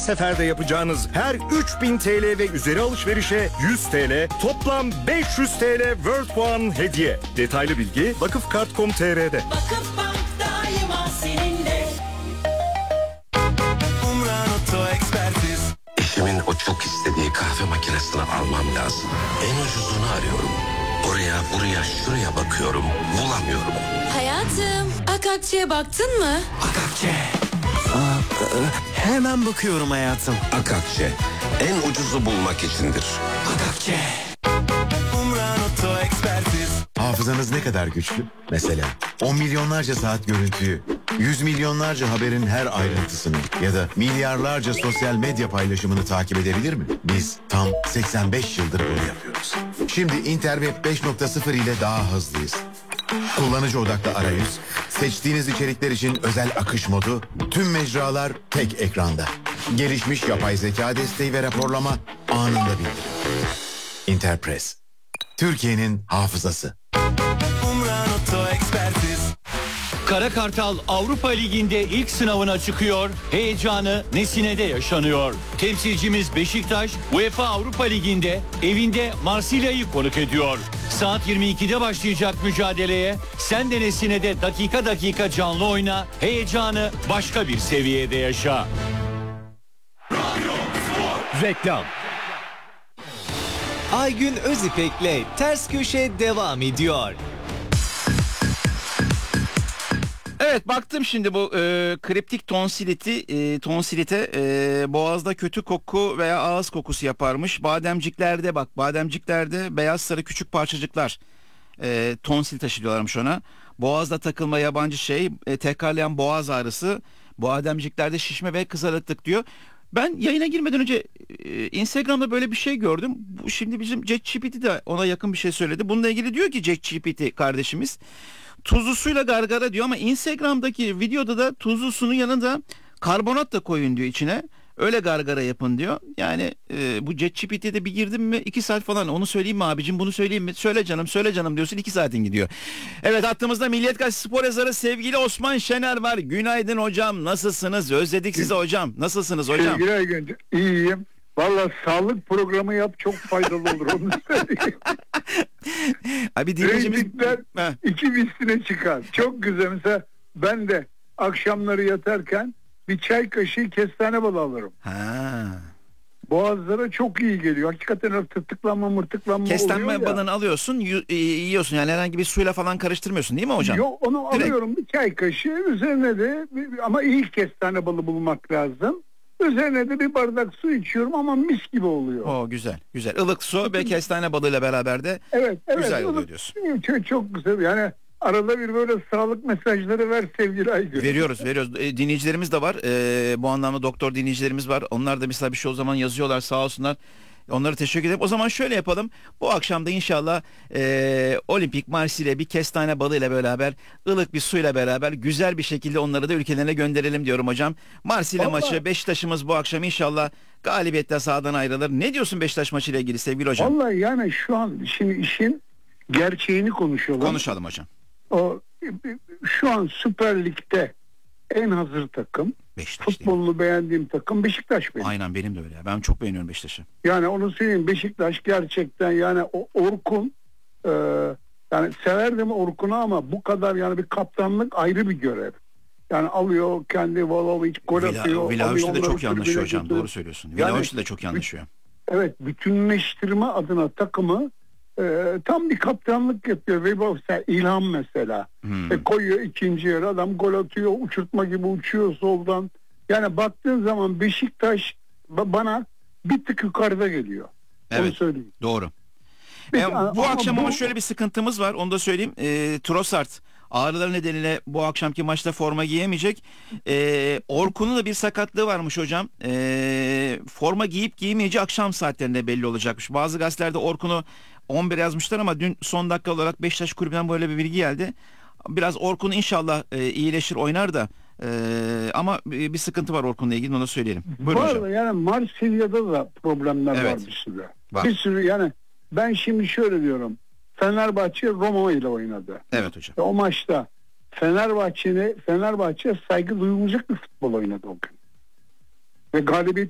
seferde yapacağınız her 3000 TL ve üzeri alışverişe 100 TL, toplam 500 TL World puan hediye. Detaylı bilgi vakıfkart.com.tr'de. Vakıfbank daima seninle. Eşimin o çok istediği kahve makinesini almam lazım. En ucuzunu arıyorum. Oraya, buraya, şuraya bakıyorum. Bulamıyorum. Hayatım, Akakçe'ye baktın mı? Akakçe. Hemen bakıyorum hayatım. Akakçe, en ucuzu bulmak içindir. Akakçe. Hafızanız ne kadar güçlü? Mesela 10 milyonlarca saat görüntüyü, 100 milyonlarca haberin her ayrıntısını ya da milyarlarca sosyal medya paylaşımını takip edebilir mi? Biz tam 85 yıldır bunu yapıyoruz. Şimdi Interweb 5.0 ile daha hızlıyız. Kullanıcı odaklı arayüz, seçtiğiniz içerikler için özel akış modu, tüm mecralar tek ekranda. Gelişmiş yapay zeka desteği ve raporlama anında bildirim. Interpress, Türkiye'nin hafızası. Kara Kartal Avrupa Ligi'nde ilk sınavına çıkıyor. Heyecanı Nesine'de yaşanıyor. Temsilcimiz Beşiktaş UEFA Avrupa Ligi'nde evinde Marsilya'yı konuk ediyor. Saat 22'de başlayacak mücadeleye sen de Nesine'de dakika dakika canlı oyna. Heyecanı başka bir seviyede yaşa. Reklam. Aygün Özipek'le Ters Köşe devam ediyor. Evet, baktım şimdi bu kriptik tonsilite boğazda kötü koku veya ağız kokusu yaparmış. Bademciklerde beyaz sarı küçük parçacıklar tonsil taşıyorlarmış ona. Boğazda takılma yabancı tekrarlayan boğaz ağrısı, bademciklerde şişme ve kızarıklık diyor. Ben yayına girmeden önce Instagram'da böyle bir şey gördüm. Şimdi bizim ChatGPT de ona yakın bir şey söyledi. Bununla ilgili diyor ki ChatGPT kardeşimiz, tuzlu suyla gargara diyor ama Instagram'daki videoda da tuzlu suyun yanında karbonat da koyun diyor içine. Öyle gargara yapın diyor. Yani bu ChatGPT'de bir girdim mi 2 saat falan, onu söyleyeyim mi abicim, bunu söyleyeyim mi? Söyle canım diyorsun, 2 saatin gidiyor. Evet, hattımızda Milliyet Gazetesi spor yazarı sevgili Osman Şener var. Günaydın hocam, nasılsınız? Özledik sizi hocam. Nasılsınız hocam? Sevgili Aygün, iyiyim. Valla sağlık programı yap, çok faydalı olur, onu söyleyeyim. Abi dinleyicimiz... Reytingler 2 misline çıkar. Çok güzel. Mesela ben de akşamları yatarken bir çay kaşığı kestane balı alırım. Boğazlara çok iyi geliyor. Hakikaten tırtıklanma oluyor ya. Kestane balını alıyorsun, yiyorsun, yani herhangi bir suyla falan karıştırmıyorsun değil mi hocam? Yok, onu direkt alıyorum, bir çay kaşığı, üzerine de ama iyi kestane balı bulmak lazım. Üzerine de bir bardak su içiyorum ama mis gibi oluyor. Güzel. Ilık su ve kestane balıyla beraber de güzel oluyor diyorsun. Çok güzel. Yani arada bir böyle sağlık mesajları ver sevgili Aygün. Veriyoruz. Dinleyicilerimiz de var. Bu anlamda doktor dinleyicilerimiz var. Onlar da mesela bir şey o zaman yazıyorlar, sağ olsunlar. Onlara teşekkür ederim. O zaman şöyle yapalım. Bu akşam da inşallah Olimpik Marsilya bir kestane balıyla beraber, ılık bir suyla beraber güzel bir şekilde onları da ülkelerine gönderelim diyorum hocam. Marsilya maçı, Beşiktaş'ımız bu akşam inşallah galibiyetle sahadan ayrılır. Ne diyorsun Beşiktaş maçıyla ilgili sevgili hocam? Vallahi yani şu an şimdi işin gerçeğini konuşalım. Konuşalım hocam. Şu an Süper Lig'de en hazır takım, Beşiktaş, futbolunu beğendiğim takım Beşiktaş benim. Aynen, benim de öyle. Ben çok beğeniyorum Beşiktaş'ı. Yani onu söyleyeyim, Beşiktaş gerçekten yani o Orkun, yani severdim Orkun'u ama bu kadar yani bir kaptanlık ayrı bir görev. Yani alıyor kendi Vlahovic gol atıyor. Vlahovic de çok iyi anlaşıyor hocam. Doğru söylüyorsun. Vlahovic de çok iyi anlaşıyor. Evet, bütünleştirme adına takımı tam bir kaptanlık yapıyor. Ve İlhan mesela koyuyor ikinci yarı, adam gol atıyor, uçurtma gibi uçuyor soldan. Yani baktığın zaman Beşiktaş bana bir tık yukarıda geliyor. Evet, onu söyleyeyim. Doğru. Bu akşam ama şöyle bir sıkıntımız var, onu da söyleyeyim. Trossard ağrıları nedeniyle bu akşamki maçta forma giyemeyecek. Orkun'un da bir sakatlığı varmış hocam. Forma giyip giymeyeceği akşam saatlerinde belli olacakmış. Bazı gazetelerde Orkun'u 11 yazmışlar ama dün son dakika olarak Beşiktaş kulübünden böyle bir bilgi geldi. Biraz Orkun inşallah iyileşir, oynar da ama bir sıkıntı var Orkun'la ilgili, onu söyleyelim. Buyurun hocam. Yani Marsilya'da da problemler var bir sürü. Bir sürü, yani ben şimdi şöyle diyorum. Fenerbahçe Roma ile oynadı. Evet hocam. O maçta Fenerbahçe saygı duyulacak bir futbol oynadı o gün. Ve galibiyet